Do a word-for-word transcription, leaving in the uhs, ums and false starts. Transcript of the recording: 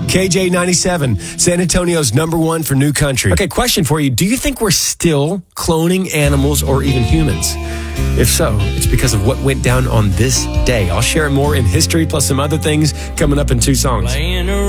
K J ninety-seven, San Antonio's number one for new country. Okay, question for you. Do you think we're still cloning animals or even humans? If so, it's because of what went down on this day. I'll share more in history plus some other things coming up in two songs.